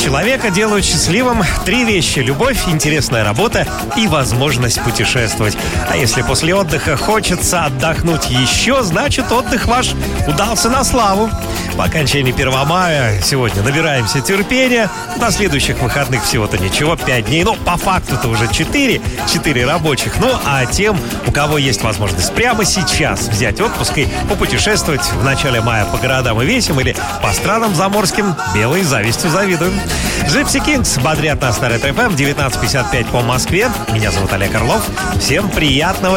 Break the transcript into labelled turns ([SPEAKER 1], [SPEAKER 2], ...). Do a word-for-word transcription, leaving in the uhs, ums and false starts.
[SPEAKER 1] Человека делают счастливым три вещи: любовь, интересная работа и возможность путешествовать. А если после отдыха хочется отдохнуть еще, значит, отдых ваш удался на славу. По окончании первого мая сегодня набираемся терпения. До следующих выходных всего-то ничего, пять дней. Ну, по факту-то уже четыре, четыре рабочих. Ну, а тем, у кого есть возможность прямо сейчас взять отпуск и попутешествовать в начале мая по городам и весям или по странам заморским, белой завистью завидуем. Gypsy Kings бодрят нас на Ретро-ФМ, девятнадцать пятьдесят пять по Москве. Меня зовут Олег Орлов. Всем приятного